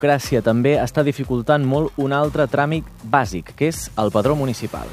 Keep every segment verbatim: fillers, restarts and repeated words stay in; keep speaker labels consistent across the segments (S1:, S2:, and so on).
S1: burocràcia també està dificultant molt un altre tràmit bàsic, que és el padró municipal.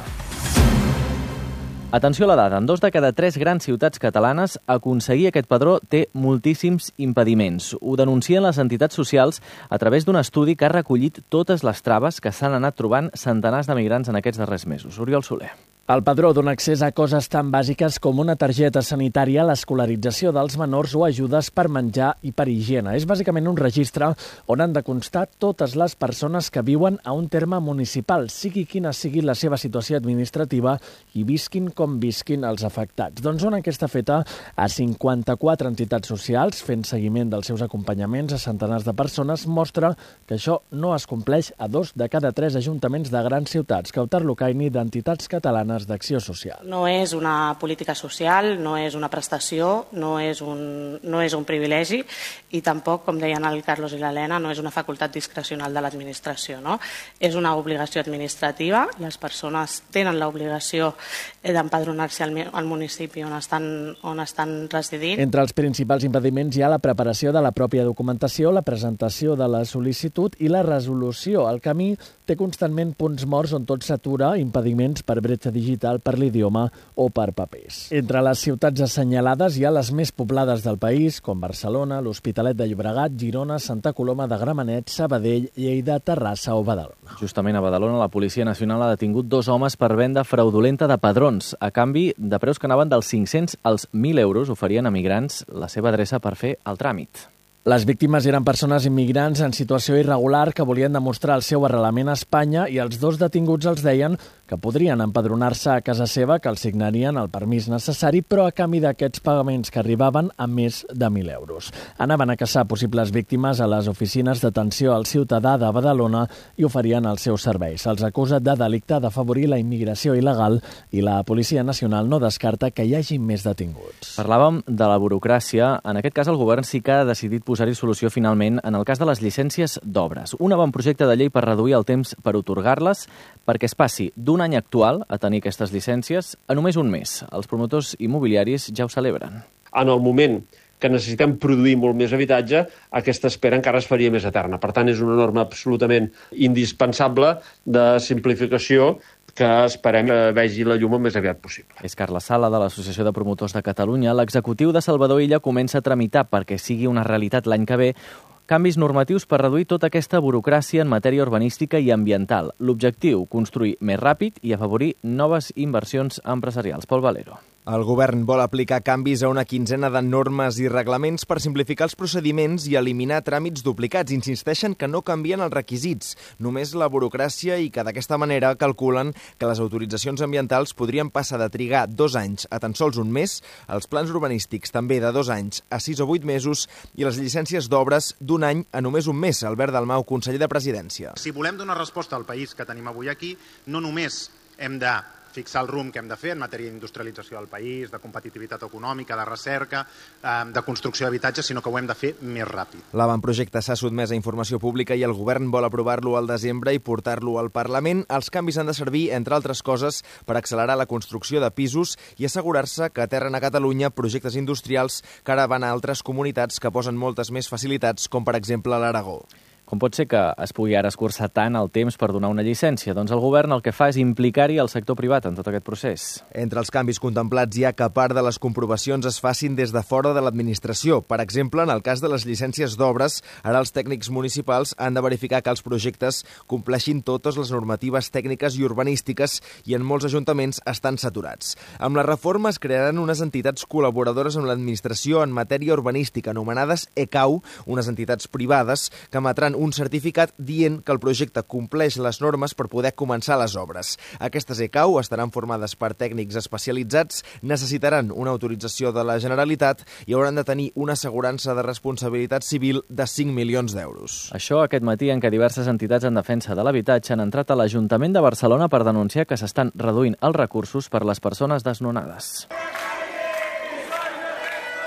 S1: Atenció a la dada, en dos de cada tres grans ciutats catalanes aconseguir aquest padró té moltíssims impediments. Ho denuncien les entitats socials a través d'un estudi que ha recollit totes les traves que s'han anat trobant centenars de migrants en aquests darrers mesos. Oriol Soler.
S2: El padró dona accés a coses tan bàsiques com una targeta sanitària, l'escolarització dels menors o ajudes per menjar i per higiene. És bàsicament un registre on han de constar totes les persones que viuen a un terme municipal, sigui quina sigui la seva situació administrativa i visquin com visquin els afectats. Doncs una enquesta feta a cinquanta-quatre entitats socials, fent seguiment dels seus acompanyaments a centenars de persones, mostra que això no es compleix a dos de cada tres ajuntaments de grans ciutats. Kautar Lucaini, d'Entitats Catalanes d'Acció Social.
S3: No és una política social, no és una prestació, no és un, no és un privilegi i tampoc, com deien el Carlos i l'Helena, no és una facultat discrecional de l'administració. No? És una obligació administrativa, les persones tenen l'obligació d'empadronar-se al, al municipi on estan, on estan residint.
S2: Entre els principals impediments hi ha la preparació de la pròpia documentació, la presentació de la sol·licitud i la resolució. El camí té constantment punts morts on tot s'atura, impediments per bretxa digital, per l'idioma o per papers. Entre les ciutats assenyalades hi ha les més poblades del país, com Barcelona, l'Hospitalet de Llobregat, Girona, Santa Coloma de Gramenet, Sabadell, Lleida, Terrassa o Badalona.
S1: Justament a Badalona, la Policia Nacional ha detingut dos homes per venda fraudulenta de padrons. A canvi de preus que anaven dels cinc-cents als mil euros, oferien a migrants la seva adreça per fer el tràmit.
S2: Les víctimes eren persones immigrants en situació irregular que volien demostrar el seu arrelament a Espanya i els dos detinguts els deien que podrien empadronar-se a casa seva, que els signarien el permís necessari, però a canvi d'aquests pagaments que arribaven a més de mil euros. Anaven a caçar possibles víctimes a les oficines d'atenció al ciutadà de Badalona i oferien els seus serveis. Se'ls acusa de delicte d'afavorir la immigració il·legal i la Policia Nacional no descarta que hi hagi més detinguts.
S1: Parlàvem de la burocràcia. En aquest cas, el govern sí que ha decidit posar-hi solució finalment en el cas de les llicències d'obres. Un avantprojecte de llei per reduir el temps per otorgar-les perquè es passi d'un any actual a tenir aquestes llicències a només un mes. Els promotors immobiliaris ja ho celebren.
S4: En el moment que necessitem produir molt més habitatge, aquesta espera encara es faria més eterna. Per tant, és una norma absolutament indispensable de simplificació que esperem que vegi la llum el més aviat possible.
S1: És Carles Sala, de l'Associació de Promotors de Catalunya. L'executiu de Salvador Illa comença a tramitar perquè sigui una realitat l'any que ve canvis normatius per reduir tota aquesta burocràcia en matèria urbanística i ambiental. L'objectiu, construir més ràpid i afavorir noves inversions empresarials. Pol Valero.
S5: El govern vol aplicar canvis a una quinzena de normes i reglaments per simplificar els procediments i eliminar tràmits duplicats. Insisteixen que no canvien els requisits, només la burocràcia, i que d'aquesta manera calculen que les autoritzacions ambientals podrien passar de trigar dos anys a tan sols un mes, els plans urbanístics també de dos anys a sis o vuit mesos i les llicències d'obres d'un any a només un mes. Albert Dalmau, conseller de Presidència.
S6: Si volem donar resposta al país que tenim avui aquí, no només hem de fixar el rumb que hem de fer en matèria d'industrialització del país, de competitivitat econòmica, de recerca, de construcció d'habitatges, sinó que ho hem de fer més ràpid.
S5: L'avantprojecte s'ha sotmès a informació pública i el govern vol aprovar-lo al desembre i portar-lo al Parlament. Els canvis han de servir, entre altres coses, per accelerar la construcció de pisos i assegurar-se que aterren a Catalunya projectes industrials que ara van a altres comunitats que posen moltes més facilitats, com per exemple l'Aragó.
S1: Com pot ser que es pugui ara escurçar tant el temps per donar una llicència? Doncs el govern el que fa és implicar-hi el sector privat en tot aquest procés.
S5: Entre els canvis contemplats hi ha que part de les comprovacions es facin des de fora de l'administració. Per exemple, en el cas de les llicències d'obres, ara els tècnics municipals han de verificar que els projectes compleixin totes les normatives tècniques i urbanístiques i en molts ajuntaments estan saturats. Amb la reforma es crearan unes entitats col·laboradores amb l'administració en matèria urbanística, anomenades E C A U, unes entitats privades que emetran un certificat dient que el projecte compleix les normes per poder començar les obres. Aquestes E C A U estaran formades per tècnics especialitzats, necessitaran una autorització de la Generalitat i hauran de tenir una assegurança de responsabilitat civil de cinc milions d'euros.
S1: Això aquest matí en què diverses entitats en defensa de l'habitatge han entrat a l'Ajuntament de Barcelona per denunciar que s'estan reduint els recursos per les persones desnonades.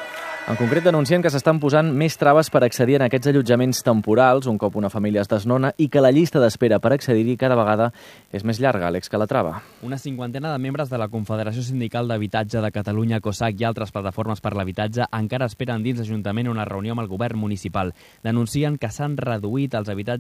S1: En concret, denuncien que s'estan posant més traves per accedir en aquests allotjaments temporals, un cop una família es desnona, i que la llista d'espera per accedir-hi cada vegada és més llarga. Àlex Calatrava.
S7: Una cinquantena de membres de la Confederació Sindical d'Habitatge de Catalunya, COSAC i altres plataformes per l'habitatge encara esperen dins l'Ajuntament una reunió amb el govern municipal. Denuncien que s'han reduït els habitatges